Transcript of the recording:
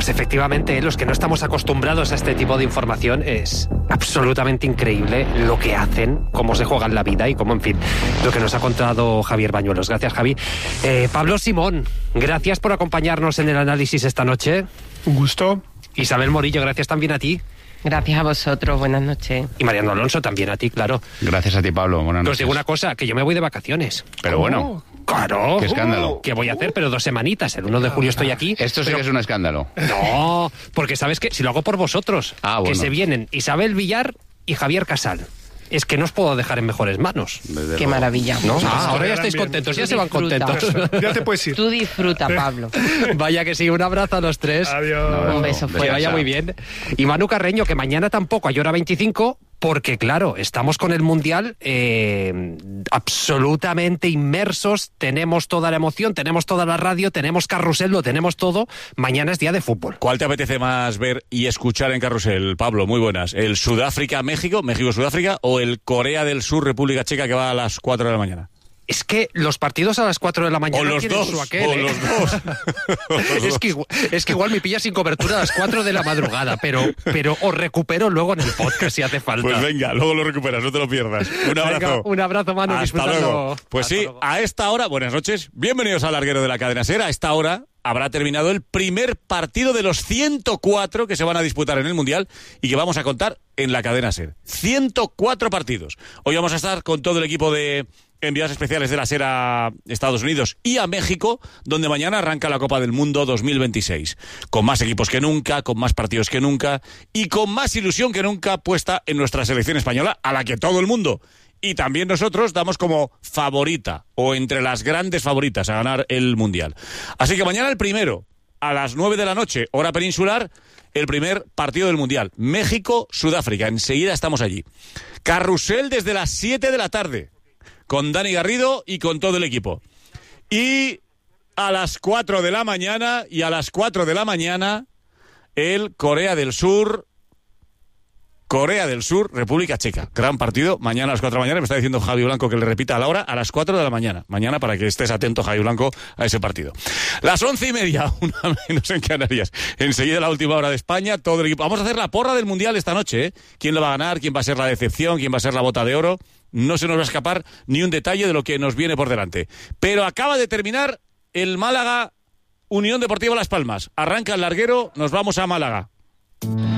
Pues efectivamente, los que no estamos acostumbrados a este tipo de información, es absolutamente increíble lo que hacen, cómo se juegan la vida y cómo, en fin, lo que nos ha contado Javier Bañuelos. Gracias, Javi. Pablo Simón, gracias por acompañarnos en el análisis esta noche. Un gusto. Isabel Morillo, gracias también a ti. Gracias a vosotros, buenas noches. Y Mariano Alonso, también a ti, claro. Gracias a ti, Pablo, buenas noches. Os digo una cosa, que yo me voy de vacaciones. Pero bueno. Claro. ¡Qué escándalo! ¿Qué voy a hacer? Pero 2 semanitas. El 1 de julio estoy aquí. Esto sí que es un escándalo. No, porque sabes que si lo hago por vosotros, bueno. Que se vienen Isabel Villar y Javier Casal. Es que no os puedo dejar en mejores manos. Qué maravilla. ¿No? Ahora ya estáis contentos, ya se van contentos. Ya te puedes ir. Tú disfruta, Pablo. Vaya que sí, un abrazo a los tres. Adiós. Un beso Que fuerte. vaya muy bien. Y Manu Carreño, que mañana tampoco hay hora 25, porque claro, estamos con el Mundial absolutamente inmersos, tenemos toda la emoción, tenemos toda la radio, tenemos carrusel, lo tenemos todo. Mañana es día de fútbol. ¿Cuál te apetece más ver y escuchar en carrusel, Pablo? Muy buenas. ¿El Sudáfrica-México, México-Sudáfrica, o el Corea del Sur, República Checa, que va a las 4 de la mañana? Es que los partidos a las 4 de la mañana O los tienen dos, su aquel, o los dos. Es que igual me pilla sin cobertura a las 4 de la madrugada, pero os recupero luego en el podcast si hace falta. Pues venga, luego lo recuperas, no te lo pierdas. Un abrazo. Venga, un abrazo, Manu. Hasta disfrutando. luego. Pues Hasta sí, luego. a esta hora, buenas noches, bienvenidos al larguero de la cadena SER. A esta hora habrá terminado el primer partido de los 104 que se van a disputar en el Mundial y que vamos a contar en la cadena SER. 104 partidos. Hoy vamos a estar con todo el equipo de enviados especiales de la SER a Estados Unidos y a México, donde mañana arranca la Copa del Mundo 2026. Con más equipos que nunca, con más partidos que nunca y con más ilusión que nunca puesta en nuestra selección española, a la que todo el mundo y también nosotros damos como favorita o entre las grandes favoritas a ganar el Mundial. Así que mañana el primero, a las 9 de la noche, hora peninsular, el primer partido del Mundial. México-Sudáfrica. Enseguida estamos allí. Carrusel desde las 7 de la tarde. Con Dani Garrido y con todo el equipo. Y a las 4 de la mañana, el Corea del Sur, República Checa. Gran partido, mañana a las 4 de la mañana. Me está diciendo Javi Blanco que le repita a la hora, a las 4 de la mañana. Mañana, para que estés atento, Javi Blanco, a ese partido. Las 11:30, una menos en Canarias. Enseguida la última hora de España, todo el equipo. Vamos a hacer la porra del Mundial esta noche, ¿eh? ¿Quién lo va a ganar? ¿Quién va a ser la decepción? ¿Quién va a ser la bota de oro? No se nos va a escapar ni un detalle de lo que nos viene por delante. Pero acaba de terminar el Málaga Unión Deportiva Las Palmas. Arranca el larguero, nos vamos a Málaga.